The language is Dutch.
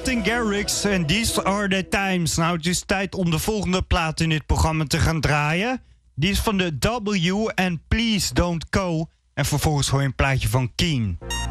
Martin Garrix en These Are The Times. Nou, het is tijd om de volgende plaat in dit programma te gaan draaien. Die is van de W en Please Don't Go. En vervolgens hoor je een plaatje van Keen.